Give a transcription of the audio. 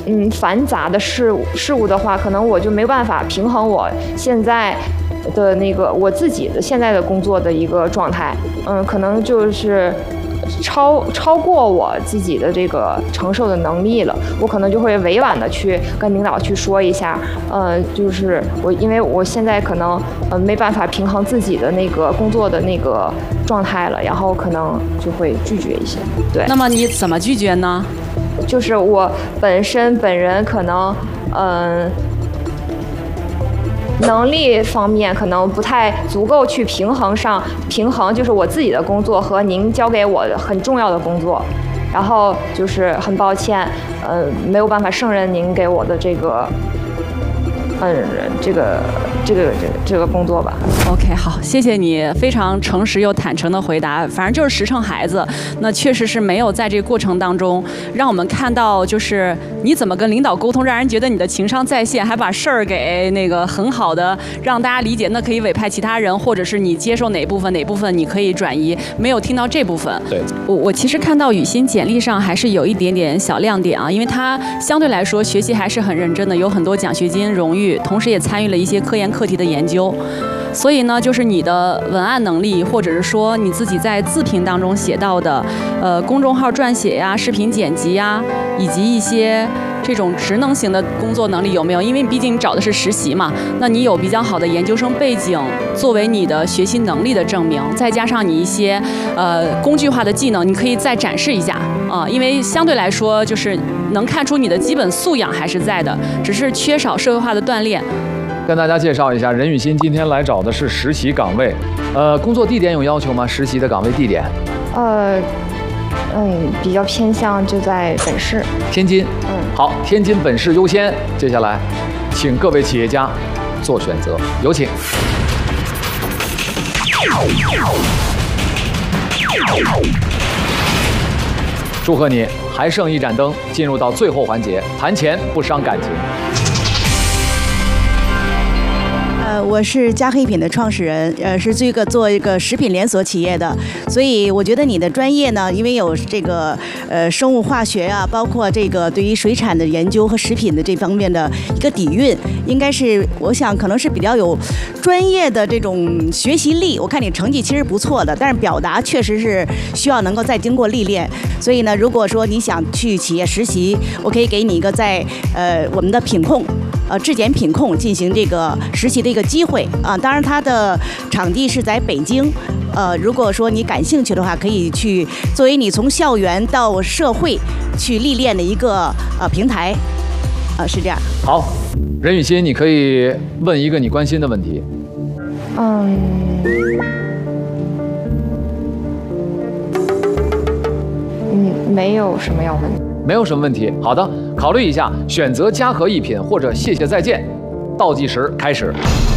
繁杂的事物的话，可能我就没办法平衡我现在的那个我自己的现在的工作的一个状态，可能就是超过我自己的这个承受的能力了，我可能就会委婉的去跟领导去说一下，就是因为我现在可能没办法平衡自己的那个工作的那个状态了，然后可能就会拒绝一些。对。 那么你怎么拒绝呢？ 就是我本人可能能力方面可能不太足够去平衡就是我自己的工作和您交给我的很重要的工作，然后就是很抱歉，没有办法胜任您给我的这个这个工作吧。 OK， 好，谢谢你非常诚实又坦诚的回答。反正就是实诚孩子，那确实是没有在这个过程当中让我们看到，就是你怎么跟领导沟通，让人觉得你的情商在线，还把事儿给那个很好的让大家理解，那可以委派其他人，或者是你接受哪部分你可以转移，没有听到这部分。 对， 我其实看到雨欣简历上还是有一点点小亮点啊，因为他相对来说学习还是很认真的，有很多奖学金荣誉，同时也参与了一些科研课题的研究。所以呢，就是你的文案能力，或者是说你自己在自评当中写到的，公众号撰写呀、视频剪辑呀，以及一些这种职能型的工作能力有没有？因为毕竟你找的是实习嘛，那你有比较好的研究生背景作为你的学习能力的证明，再加上你一些工具化的技能，你可以再展示一下啊，因为相对来说就是能看出你的基本素养还是在的，只是缺少社会化的锻炼。 跟大家介绍一下，任雨欣今天来找的是实习岗位，工作地点有要求吗？实习的岗位地点？ 比较偏向就在本市。 天津。好，天津本市优先。接下来，请各位企业家做选择，有请。祝贺你，还剩一盏灯，进入到最后环节，谈钱不伤感情。 我是加黑品的创始人，是做一个食品连锁企业的，所以我觉得你的专业呢，因为有这个生物化学啊，包括这个对于水产的研究和食品的这方面的一个底蕴，应该是我想可能是比较有专业的这种学习力。我看你成绩其实不错的，但是表达确实是需要能够再经过历练。所以呢，如果说你想去企业实习，我可以给你一个在我们的品控。质检品控进行这个实习的一个机会啊，当然它的场地是在北京，如果说你感兴趣的话，可以去作为你从校园到社会去历练的一个平台，是这样。 好，任雨欣，你可以问一个你关心的问题。 没有什么要问的。 没有什么问题。好的，考虑一下，选择嘉禾一品或者谢谢再见。倒计时开始。